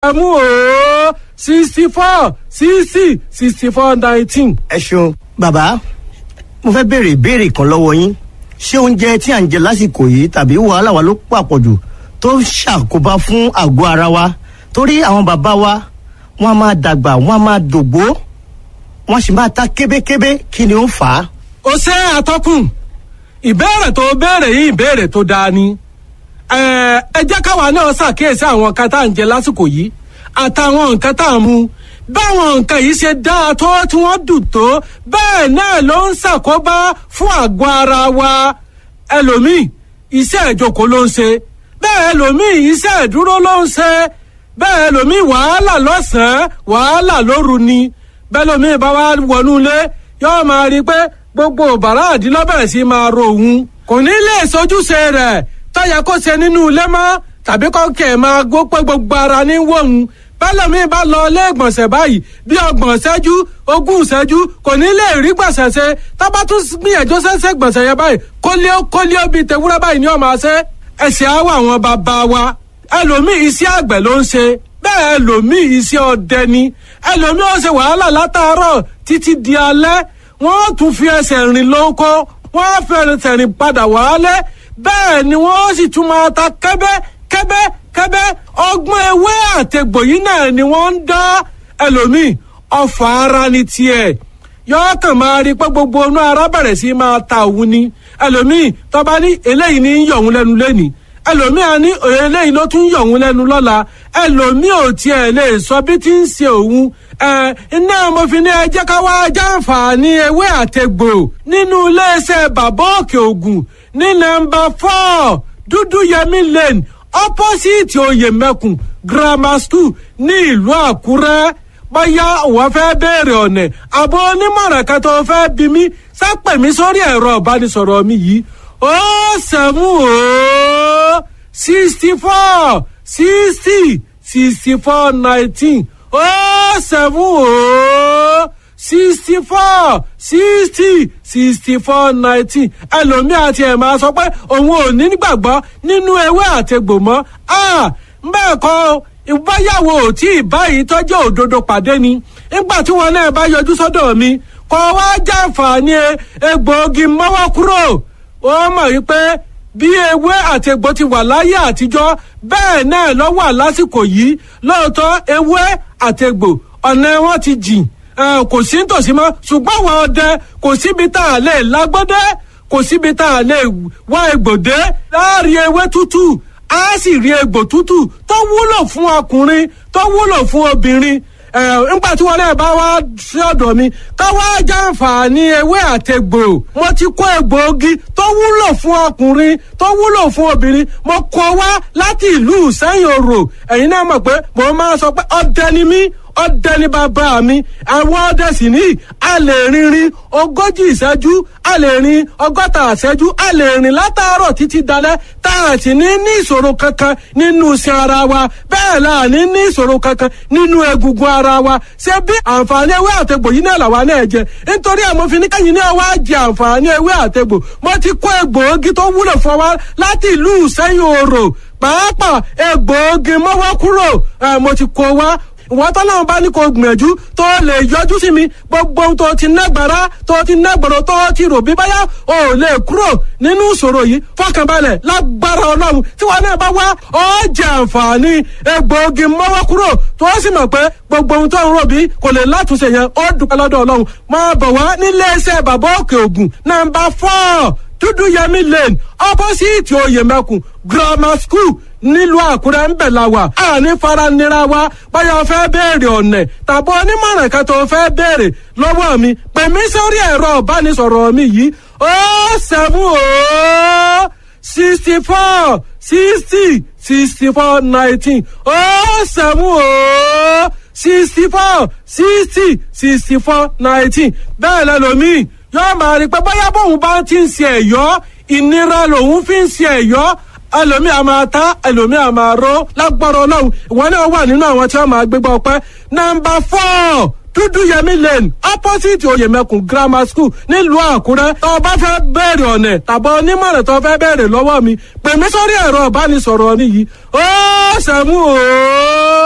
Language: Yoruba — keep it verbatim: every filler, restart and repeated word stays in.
sẹ́mu ó sixty four sixty sixty four nineteen. ẹ ṣeun bàbá mo fẹ́ béèrè ìbéèrè kan lọ́wọ́ yín ṣé oúnjẹ tí à ń jẹ lásìkò yìí tàbí wàhálà wa ló pàpọ̀jù tó ń ṣàkóbá fún àgọ́ ara wa torí àwọn bàbá wa wọ́n á máa dàgbà wọ́n á máa dògbó wọ́n sì máa ta kébékébé kí ni ó ń fà á. ó ṣe àtọkùn ìbéèrè tó béèrè yìí ìbéèrè tó dáa ni ẹ ẹ jẹ́ káwa náà ṣàkíyèsí àwọn nǹkan tá à ń jẹ lásìkò yìí àtàwọn nǹkan tá à ń mu báwọn nǹkan yìí ṣe dáa tó tí wọ́n dùn tó bẹ́ẹ̀ náà ló ń ṣàkóbá fún àgọ́ ara wa ẹlòmíì iṣẹ́ ìjókòó ló ń ṣe bẹ́ẹ̀ ẹlòmíì iṣẹ́ ìdúró ló ń ṣe bẹ́ẹ̀ ẹlòmíì wàhálà lọ́sàn-án wàhálà lóru ni bẹ́ẹ̀ ẹlòmíì bá wá wọnú ilé yóò máa rí i pé gbogbo bàrá àdínlọ́bẹ̀rẹ̀ sí máa ro òun kò ní lè sojúṣe rẹ̀ tọ́yẹ kó ṣe nínú ilé mọ́ tàbí kọ́kẹ́ máa gbó pé gbogbo ara ní wọ̀hún bẹ́lẹ̀mí bá lọ ilé ìgbọ̀nsẹ̀ báyìí bí ọgbọ̀n ṣẹ́jú ogún ṣẹ́jú kò ní lè rí gbọ̀nsẹ̀ ṣe tábà tún gbìyànjú ṣẹ́ṣẹ́ gbọ̀nsẹ̀ yẹn báyìí kólíó kólíó bíi tewúrẹ́ báyìí ni ó máa ṣe ẹ̀sìn àwọ̀ àwọn bàbá wa ẹlòmíì iṣẹ́ àgbẹ̀ ló ń ṣe bẹ́ẹ̀ ẹlòmíì iṣẹ́ ọdẹ ni ẹlòmíì ó ṣe wàhálà látàárọ̀ títí di alẹ́ wọ́n tún fi ẹsẹ̀ rìn lóko wọ́n fi ẹsẹ̀ rìn padà wálé bẹ́ẹ̀ ni wọ́n sì tún máa ta kẹ́bẹ́ kẹ́bẹ́ kẹ́bẹ́ ọgbọ́n ewé àtẹ̀gbò yìí náà ni wọ́n ń dá ẹlòmíì ọfà ara ní tiẹ̀ yọọ kàn máa rí pé gbogbo inú ara bẹ̀rẹ̀ sí máa ta òun ni ẹlòmíì tọ́ba ní eléyìí ní yọ̀ òun lẹ́nu lẹ́nìí ẹlòmíì á ní eléyìí ló tún yọ̀ òun lẹ́nu lọ́la ẹlòmíì ò tiẹ̀ lè sọ bí tí ń ṣe òun ẹ iná mo fi ní ẹ jẹ́ ká wá jàǹfààní ewé àtẹ̀gbò nínú iléeṣẹ́ bàbá òkè ògùn ní nọ́mbà four dúdú yẹmí lane opposite oyèmẹkùn grammar school ní ìlú àkúrẹ́ bóyá òun fẹ́ béèrè ọ̀nà àbọ̀ onímọ̀ràn kan tó fẹ́ bí mi sápẹ̀ mi sórí ẹ̀rọ ìbánisọ̀rọ̀ mi yìí ó sẹ́mu ó sixty four sixty sixty four nineteen ó sẹ́mu ó sixty four sixty sixty four nineteen ẹlòmíì àti ẹ̀ máa sọ pé òun ò ní gbàgbọ́ nínú ewé àtegbò mọ́ bẹ́ẹ̀ kọ́ ìbáyàwó tí ìbáyìí tọ́jú òdodo pàdé ni nígbà tí wọn náà bá yọjú sọ́dọ̀ mi kọ́ wá jàǹfààní egbòogi mọ́wọ́ kúrò ó mọ̀ wípé bí ewé àtegbò ti wà láyé àtijọ́ bẹ́ẹ̀ náà ló wà lásìkò yìí lóòótọ́ ewé àtegbò ọ̀nà wọn ti jìn kò sí nítòsí mọ́ ṣùgbọ́n àwọn ọdẹ kò síbi tá a lè lágbọ́dẹ́ kò síbi tá a lè wá egbòdé láàrin ewé tútù á sì rí egbò tútù tó wúlò fún ọkùnrin tó wúlò fún obìnrin nígbà tí wọn náà bá wá sí ọ̀dọ̀ mi ká wá jàǹfààní ewé àtegbò mo ti kó egbòogi tó wúlò fún ọkùnrin tó wúlò fún obìnrin mo kó wá láti ìlú Ìsẹ́yìn Òrò ẹ̀yin náà mọ̀ pé mo máa sọ pé ọdẹ ni mí ọdẹ ní bàbá mi àwọn ọdẹ sì ní a lè rìnrìn ogójì ìṣẹ́jú a lè rìn ọgọ́ta ìṣẹ́jú a lè rìn látàárọ̀ títí dalẹ́ tá a sì ní ní ìṣòro kankan nínú iṣan ara wa bẹ́ẹ̀ la ní ní ìṣòro kankan nínú egungun ara wa ṣé bí àǹfààní ewé àtegbò yìí náà làwa náà jẹ nítorí àmọ́ fi ní kẹ́yìn náà wá jẹ àǹfààní ewé àtegbò mo ti kó egbòogi tó wúlò fún wa láti ìlú Ìsẹ́yìn Òrò pàápàá egbòogi mọ́wọ́ kúrò mo ti kó wá ìwọ́n tọ́lọ́run bá ní kó gbìyànjú tó lè yọjú sí mi gbogbo ohun tó ti nágbára tó ti nágbọ̀rọ̀ tó ti rò bí báyà ò lè kúrò nínú ìṣòro yìí fọkànbalẹ̀ lágbára ọlọ́run tí wọn náà bá wá ó jẹ àǹfààní egbòogi mọ́wọ́ kúrò tó sì mọ̀ pé gbogbo ohun tó ń rò bí kò lè látúnṣe yẹn ó dúpẹ́ lọ́dọ̀ ọlọ́run máa bọ̀ wá nílé iṣẹ́ bàbá òkè ògùn nàmbà four dúdú yẹmí lane opposite oyèmẹkùn grammar school nílùú àkúrẹ́ ń bẹ̀ la wà àní faranira wa báyọ̀ fẹ́ béèrè ọ̀nà tàbí onímọ̀ràn kan tó fẹ́ béèrè lọ́wọ́ mi pè mí sórí ẹ̀rọ ìbánisọ̀rọ̀ mi yìí ó sẹ́mu ó sixty four sixty sixty four nineteen ó sẹ́mu ó sixty four sixty sixty four nineteen bẹ́ẹ̀ lẹ́lòmíì yóò máa rí pé bóyá bóun bá ti ń ṣe ẹ̀yọ́ ìnira lòun fi ń ṣe ẹ̀yọ́ ẹlòmíì a máa ta ẹlòmíì a máa ró lágbára ọlọ́run ìwọ náà wà nínú àwọn tí wọ́n máa gbégbá ọpẹ́ nọ́mbà four dúdú yẹmí lane opposite oyèmẹkùn grammar school nílùú àkúrẹ́ tó o bá fẹ́ bẹ̀rẹ̀ ọ̀nà tàbí onímọ̀ràn tó o fẹ́ bẹ̀rẹ̀ lọ́wọ́ mi pè mí sórí ẹ̀rọ ìbánisọ̀rọ̀ mi yìí ó sẹ́mu ó.